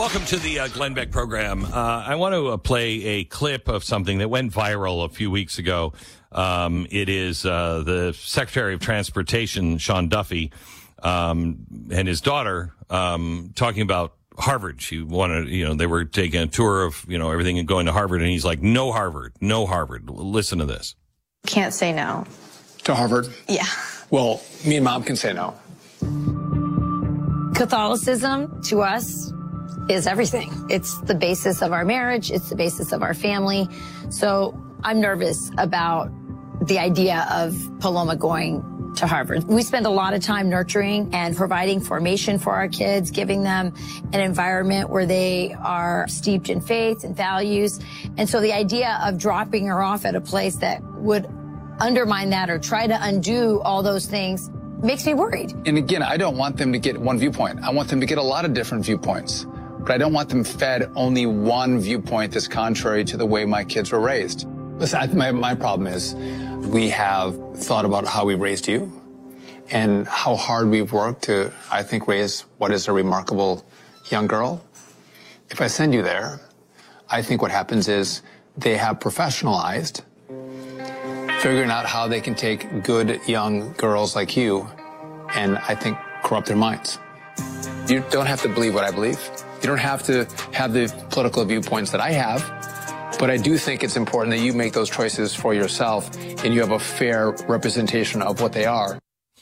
Welcome to the Glenn Beck program. I want to play a clip of something that went viral a few weeks ago. It is the Secretary of Transportation, Sean Duffy, and his daughter talking about Harvard. She wanted, they were taking a tour of, everything and going to Harvard. And he's like, no Harvard, no Harvard. Listen to this. Can't say no. To Harvard? Yeah. Well, me and Mom can say no. Catholicism to us is everything. It's the basis of our marriage. It's the basis of our family. So I'm nervous about the idea of Paloma going to Harvard. We spend a lot of time nurturing and providing formation for our kids, giving them an environment where they are steeped in faith and values. And so the idea of dropping her off at a place that would undermine that or try to undo all those things makes me worried. And again, I don't want them to get one viewpoint. I want them to get a lot of different viewpoints. But I don't want them fed only one viewpoint that's contrary to the way my kids were raised. Listen, my problem is we have thought about how we raised you and how hard we've worked to, I think, raise what is a remarkable young girl. If I send you there, I think what happens is they have professionalized figuring out how they can take good young girls like you and, I think, corrupt their minds. You don't have to believe what I believe. You don't have to have the political viewpoints that I have, but I do think it's important that you make those choices for yourself and you have a fair representation of what they are.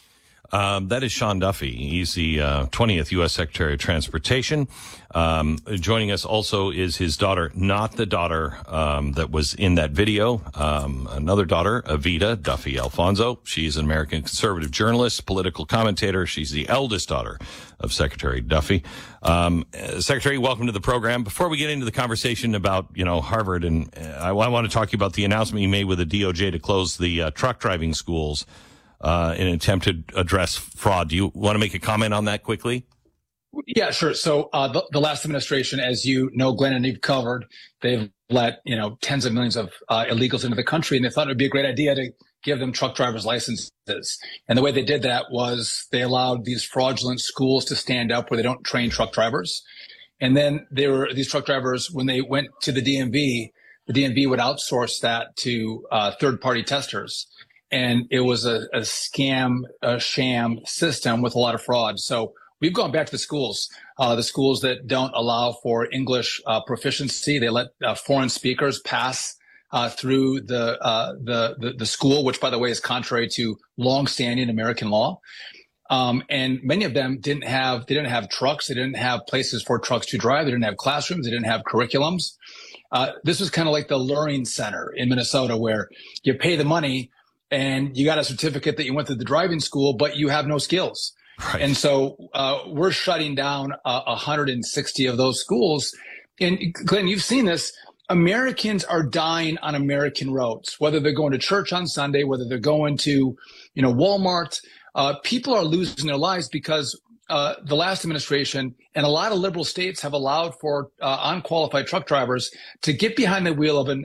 That is Sean Duffy. He's the 20th U.S. Secretary of Transportation. Joining us also is his daughter, not the daughter that was in that video, another daughter, Evita Duffy Alfonso. She's an American conservative journalist, political commentator. She's the eldest daughter of Secretary Duffy. Secretary, welcome to the program. Before we get into the conversation about, Harvard, and I want to talk to you about the announcement you made with the DOJ to close the truck driving schools in an attempt to address fraud. Do you want to make a comment on that quickly? Yeah, sure. So the last administration, as you know, Glenn, and you've covered, they've let tens of millions of illegals into the country, and they thought it would be a great idea to give them truck driver's licenses. And the way they did that was they allowed these fraudulent schools to stand up where they don't train truck drivers. And then these truck drivers, when they went to the DMV would outsource that to third-party testers. And it was a scam, a sham system with a lot of fraud. So we've gone back to the schools that don't allow for English proficiency. They let foreign speakers pass through the school, which, by the way, is contrary to longstanding American law. And many of them didn't have trucks. They didn't have places for trucks to drive. They didn't have classrooms. They didn't have curriculums. This was kind of like the Learning Center in Minnesota, where you pay the money and you got a certificate that you went to the driving school, but you have no skills. Right. And so we're shutting down 160 of those schools. And Glenn, you've seen this. Americans are dying on American roads, whether they're going to church on Sunday, whether they're going to, Walmart. People are losing their lives because the last administration and a lot of liberal states have allowed for unqualified truck drivers to get behind the wheel of an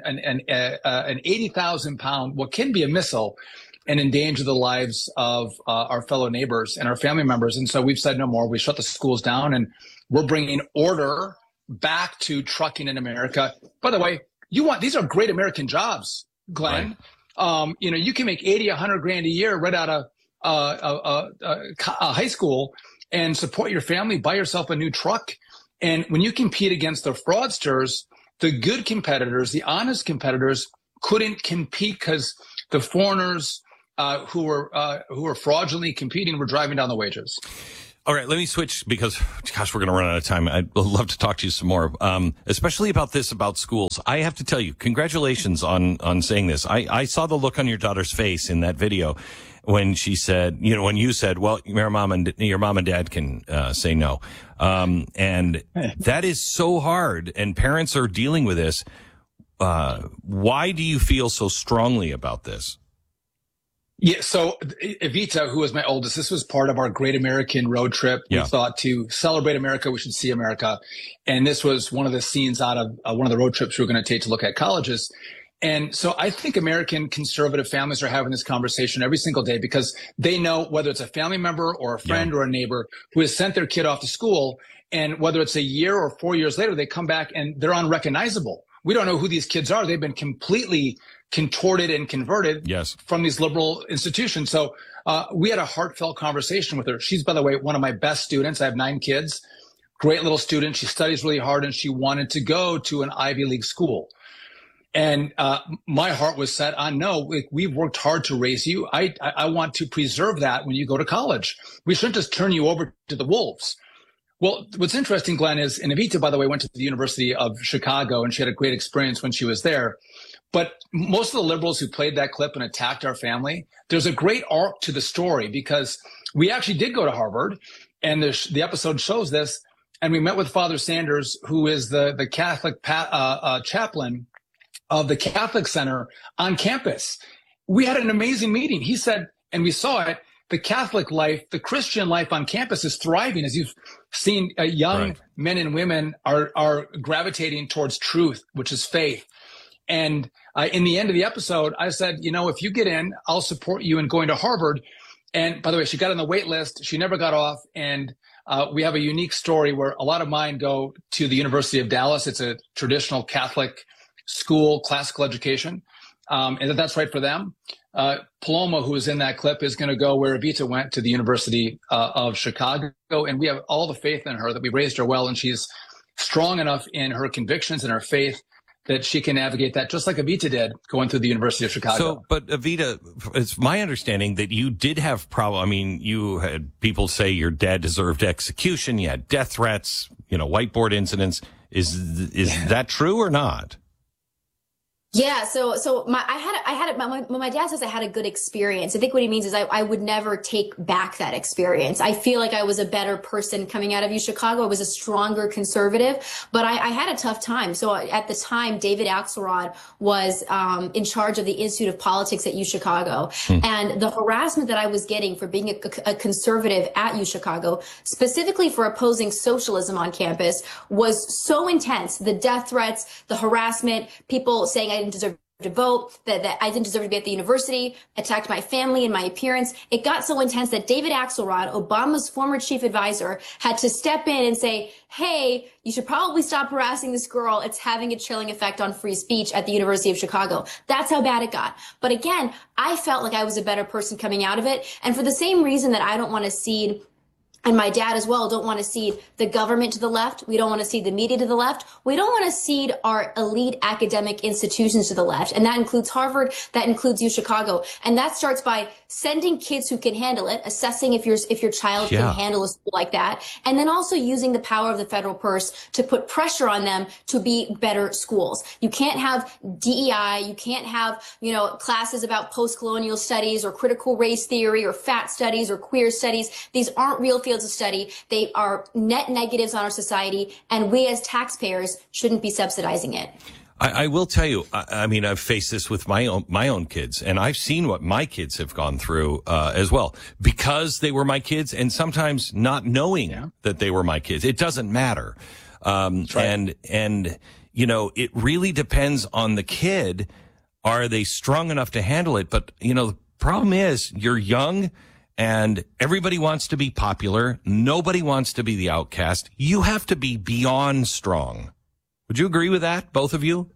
80,000 pound, what can be a missile, and endanger the lives of our fellow neighbors and our family members. And so we've said no more. We shut the schools down, and we're bringing order back to trucking in America. By the way, these are great American jobs, Glenn. Right. You can make 80, 100 grand a year right out of high school and support your family, buy yourself a new truck. And when you compete against the fraudsters, the good competitors, the honest competitors couldn't compete because the foreigners who were fraudulently competing were driving down the wages. All right, let me switch because, gosh, we're going to run out of time. I'd love to talk to you some more, especially about schools. I have to tell you, congratulations on saying this. I saw the look on your daughter's face in that video when she said, when you said, well, your mom and dad can say no. And that is so hard, and parents are dealing with this. Why do you feel so strongly about this? Yeah, so Evita, who was my oldest, this was part of our Great American Road Trip. We thought to celebrate America, we should see America. And this was one of the scenes out of one of the road trips we were going to take to look at colleges. And so I think American conservative families are having this conversation every single day because they know whether it's a family member or a friend or a neighbor who has sent their kid off to school, and whether it's a year or 4 years later, they come back and they're unrecognizable. We don't know who these kids are. They've been completely contorted and converted from these liberal institutions. So we had a heartfelt conversation with her. She's, by the way, one of my best students. I have 9 kids. Great little student. She studies really hard, and she wanted to go to an Ivy League school. And my heart was set on, no, we've worked hard to raise you. I want to preserve that when you go to college. We shouldn't just turn you over to the wolves. Well, what's interesting, Glenn, is, and Evita, by the way, went to the University of Chicago, and she had a great experience when she was there. But most of the liberals who played that clip and attacked our family, there's a great arc to the story, because we actually did go to Harvard, and the episode shows this. And we met with Father Sanders, who is the Catholic chaplain of the Catholic Center on campus. We had an amazing meeting. He said, and we saw it, the Catholic life, the Christian life on campus is thriving. As you've seen, young men and women are gravitating towards truth, which is faith. And in the end of the episode, I said, if you get in, I'll support you in going to Harvard. And by the way, she got on the wait list. She never got off. And we have a unique story where a lot of mine go to the University of Dallas. It's a traditional Catholic school, classical education. And that's right for them. Paloma, who is in that clip, is going to go where Evita went, to the University of Chicago. And we have all the faith in her that we raised her well. And she's strong enough in her convictions and her faith that she can navigate that, just like Evita did going through the University of Chicago. So, but Evita, it's my understanding that you did have you had people say your dad deserved execution. You had death threats, whiteboard incidents. Is that true or not? Yeah, so when my dad says I had a good experience, I think what he means is I would never take back that experience. I feel like I was a better person coming out of UChicago. I was a stronger conservative, but I had a tough time. So at the time, David Axelrod was in charge of the Institute of Politics at UChicago. And the harassment that I was getting for being a conservative at UChicago, specifically for opposing socialism on campus, was so intense. The death threats, the harassment, people saying I didn't deserve to vote, that I didn't deserve to be at the university, attacked my family and my appearance. It got so intense that David Axelrod, Obama's former chief advisor, had to step in and say, hey, you should probably stop harassing this girl. It's having a chilling effect on free speech at the University of Chicago. That's how bad it got. But again, I felt like I was a better person coming out of it. And for the same reason that I don't want to cede, and my dad as well, don't want to cede the government to the left. We don't want to cede the media to the left. We don't want to cede our elite academic institutions to the left. And that includes Harvard. That includes UChicago. And that starts by sending kids who can handle it, assessing if your child can handle a school like that. And then also using the power of the federal purse to put pressure on them to be better schools. You can't have DEI. You can't have, classes about post-colonial studies or critical race theory or fat studies or queer studies. These aren't real fields of study. They are net negatives on our society, and we as taxpayers shouldn't be subsidizing it. I will tell you, I've faced this with my own kids, and I've seen what my kids have gone through as well, because they were my kids, and sometimes not knowing that they were my kids. It doesn't matter. Right. And it really depends on the kid. Are they strong enough to handle it? But, the problem is you're young, and everybody wants to be popular. Nobody wants to be the outcast. You have to be beyond strong. Would you agree with that, both of you?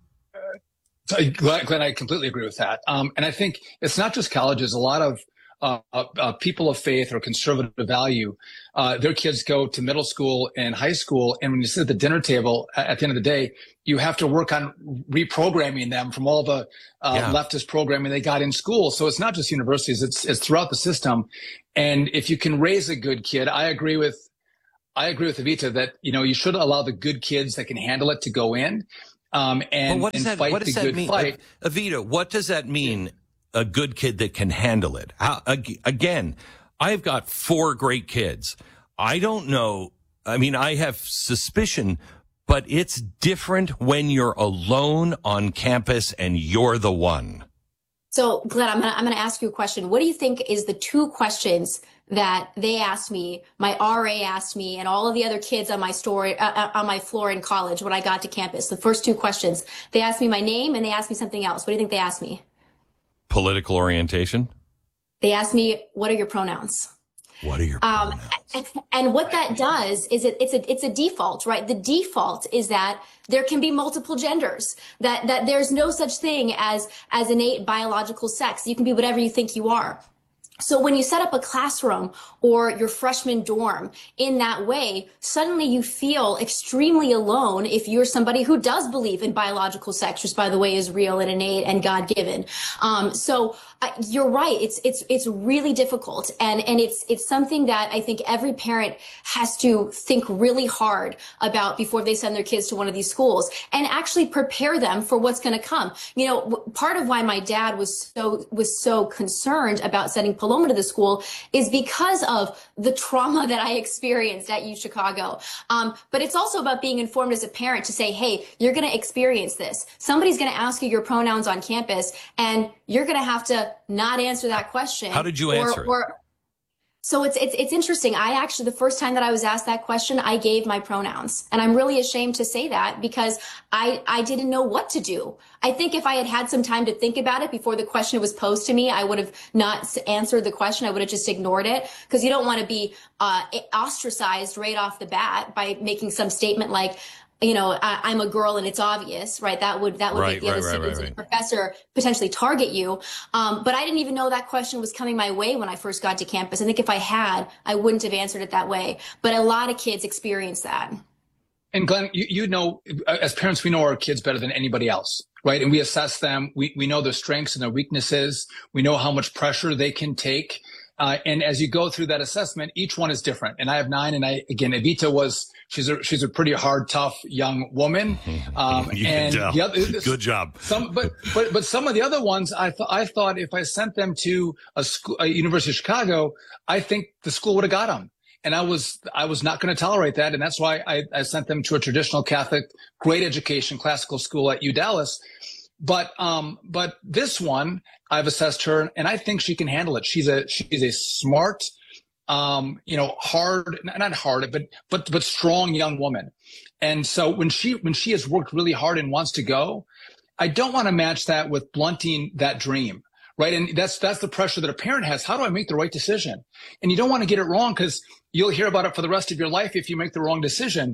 Glenn, I completely agree with that. And I think it's not just colleges. A lot of people of faith or conservative value, their kids go to middle school and high school. And when you sit at the dinner table, at the end of the day, you have to work on reprogramming them from all the leftist programming they got in school. So it's not just universities, it's throughout the system. And if you can raise a good kid, I agree with Evita that, you should allow the good kids that can handle it to go in and fight the good fight. Evita, what does that mean, a good kid that can handle it? Again, I've got 4 great kids. I don't know. I have suspicion, but it's different when you're alone on campus and you're the one. So, Glenn, I'm going to ask you a question. What do you think is the 2 questions that they asked me, my RA asked me, and all of the other kids on my on my floor in college when I got to campus. The first two questions, they asked me my name and they asked me something else. What do you think they asked me? Political orientation? They asked me, what are your pronouns? What are your pronouns? And what that does is it's a default, right? The default is that there can be multiple genders, that there's no such thing as innate biological sex. You can be whatever you think you are. So when you set up a classroom or your freshman dorm in that way, suddenly you feel extremely alone if you're somebody who does believe in biological sex, which by the way is real and innate and God-given. So you're right. It's really difficult. And it's something that I think every parent has to think really hard about before they send their kids to one of these schools and actually prepare them for what's going to come. You know, part of why my dad was so concerned about sending Paloma to the school is because of the trauma that I experienced at UChicago. But it's also about being informed as a parent to say, hey, you're going to experience this. Somebody's going to ask you your pronouns on campus and you're going to have to not answer that question. How did you answer it? So it's interesting. I actually, the first time that I was asked that question, I gave my pronouns. And I'm really ashamed to say that because I didn't know what to do. I think if I had had some time to think about it before the question was posed to me, I would have not answered the question. I would have just ignored it because you don't want to be ostracized right off the bat by making some statement like, you know, I'm a girl and it's obvious, right? That would make the other students and the professor potentially target you. But I didn't even know that question was coming my way when I first got to campus. I think if I had, I wouldn't have answered it that way. But a lot of kids experience that. And Glenn, you know, as parents, we know our kids better than anybody else, right? And we assess them. We know their strengths and their weaknesses. We know how much pressure they can take. And as you go through that assessment, each one is different. And I have 9. And Evita she's a pretty hard, tough young woman. Good job. But some of the other ones, I thought if I sent them to a University of Chicago, I think the school would have got them. And I was not going to tolerate that. And that's why I sent them to a traditional Catholic, great education, classical school at UDallas. But this one, I've assessed her and I think she can handle it. She's a smart, hard, not hard, but strong young woman. And so when she has worked really hard and wants to go, I don't want to match that with blunting that dream. Right. And that's the pressure that a parent has. How do I make the right decision? And you don't want to get it wrong because you'll hear about it for the rest of your life if you make the wrong decision,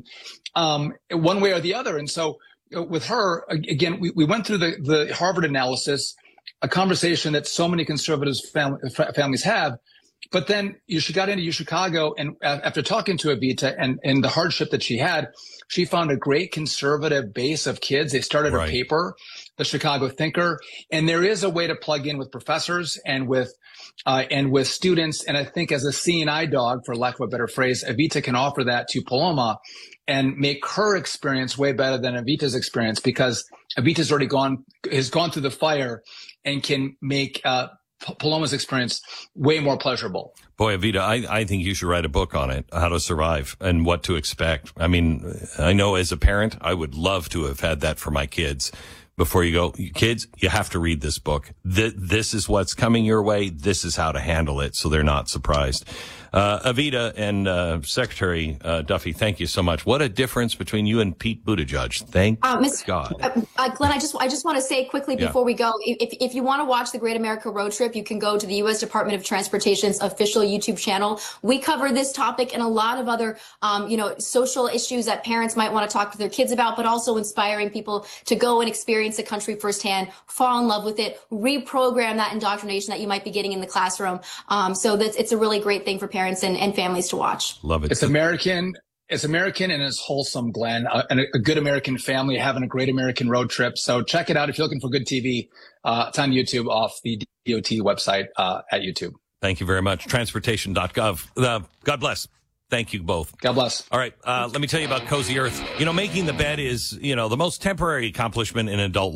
one way or the other. And so with her, again, we went through the Harvard analysis, a conversation that so many conservative families have. But then she got into UChicago, and after talking to Evita and the hardship that she had, she found a great conservative base of kids. They started a paper, the Chicago Thinker, and there is a way to plug in with professors and with students. And I think as a CNI dog, for lack of a better phrase, Evita can offer that to Paloma and make her experience way better than Evita's experience because Evita's has gone through the fire and can make Paloma's experience way more pleasurable. Boy, Evita, I think you should write a book on it, how to survive and what to expect. I mean, I know as a parent, I would love to have had that for my kids. Before you go, kids, you have to read this book. This is what's coming your way. This is how to handle it so they're not surprised. Evita and Secretary Duffy, thank you so much. What a difference between you and Pete Buttigieg. Thank God. Glenn, I just want to say quickly before we go, if you want to watch the Great America Road Trip, you can go to the U.S. Department of Transportation's official YouTube channel. We cover this topic and a lot of other, social issues that parents might want to talk to their kids about, but also inspiring people to go and experience the country firsthand, fall in love with it, reprogram that indoctrination that you might be getting in the classroom. So it's a really great thing for parents and families to watch. Love it. It's American and it's wholesome, Glenn. And a good American family having a great American road trip. So check it out if you're looking for good TV. It's on YouTube off the DOT website at YouTube. Thank you very much. Transportation.gov. God bless. Thank you both. God bless. All right. Let me tell you about Cozy Earth. Making the bed is, the most temporary accomplishment in adult